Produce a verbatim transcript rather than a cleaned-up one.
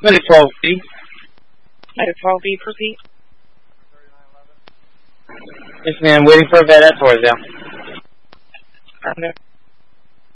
Medic twelve B. Medic twelve B, proceed. Yes, ma'am. Waiting for a vet at Torresdale. Affirmative.